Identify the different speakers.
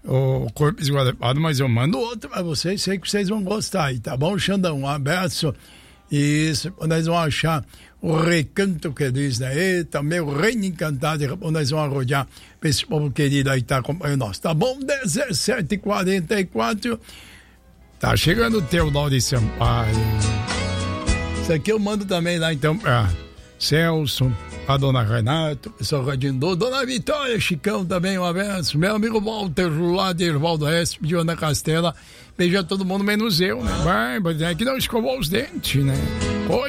Speaker 1: o corpo esgualepado, mas eu mando outro pra vocês, sei que vocês vão gostar aí, tá bom, Xandão? Um abraço. Isso, nós vamos achar o recanto que diz daí, também o reino encantado, nós vamos arrojar pra esse povo querido aí tá acompanhando nós, tá bom? 17h44, tá chegando o Teodoro Sampaio. Isso aqui eu mando também lá então pra Celso, a dona Renata, o pessoal Radindor, dona Vitória, Chicão também, um abraço, meu amigo Walter lá de Ervaldo Oeste, de Ana Castela, beija todo mundo menos eu, né? Vai, que não escovou os dentes, né?